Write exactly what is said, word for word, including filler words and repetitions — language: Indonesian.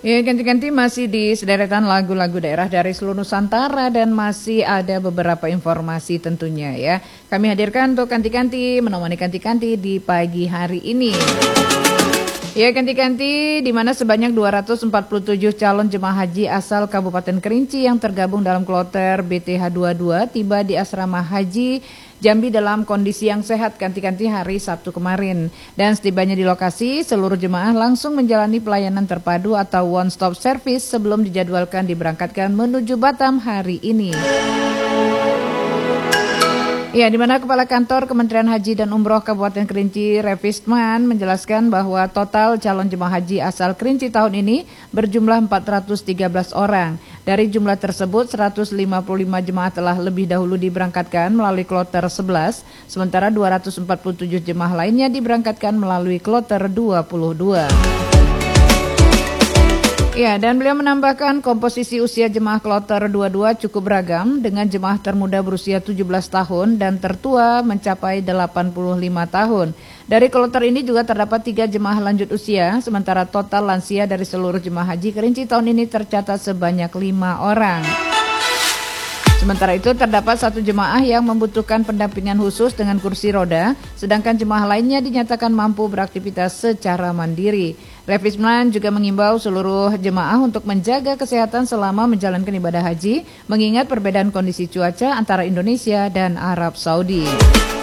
Ya, ganti-ganti masih di sederetan lagu-lagu daerah dari seluruh Nusantara dan masih ada beberapa informasi tentunya ya. Kami hadirkan untuk ganti-ganti, menemani ganti-ganti di pagi hari ini. Ya, ganti-ganti di mana sebanyak dua ratus empat puluh tujuh calon jemaah haji asal Kabupaten Kerinci yang tergabung dalam kloter B T H dua puluh dua tiba di asrama haji Jambi dalam kondisi yang sehat ganti-ganti hari Sabtu kemarin. Dan setibanya di lokasi, seluruh jemaah langsung menjalani pelayanan terpadu atau one stop service sebelum dijadwalkan diberangkatkan menuju Batam hari ini. Ya, di mana Kepala Kantor Kementerian Haji dan Umroh Kabupaten Kerinci, Revisman, menjelaskan bahwa total calon jemaah haji asal Kerinci tahun ini berjumlah empat ratus tiga belas orang. Dari jumlah tersebut, seratus lima puluh lima jemaah telah lebih dahulu diberangkatkan melalui kloter sebelas, sementara dua ratus empat puluh tujuh jemaah lainnya diberangkatkan melalui kloter dua puluh dua. Ya, dan beliau menambahkan komposisi usia jemaah kloter dua puluh dua cukup beragam dengan jemaah termuda berusia tujuh belas tahun dan tertua mencapai delapan puluh lima tahun. Dari kloter ini juga terdapat tiga jemaah lanjut usia, sementara total lansia dari seluruh jemaah haji Kerinci tahun ini tercatat sebanyak lima orang. Sementara itu terdapat satu jemaah yang membutuhkan pendampingan khusus dengan kursi roda, sedangkan jemaah lainnya dinyatakan mampu beraktivitas secara mandiri. Revisman juga mengimbau seluruh jemaah untuk menjaga kesehatan selama menjalankan ibadah haji, mengingat perbedaan kondisi cuaca antara Indonesia dan Arab Saudi.